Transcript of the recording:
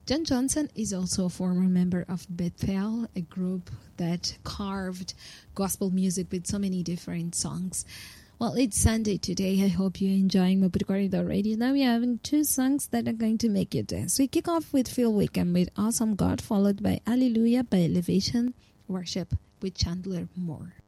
John Johnson is also a former member of Bethel, a group that carved gospel music with so many different songs. Well, it's Sunday today. I hope you're enjoying Maputo Corridor Radio. Now we're having two songs that are going to make you dance. We kick off with Phil Wickham with Awesome God, followed by Hallelujah by Elevation Worship with Chandler Moore.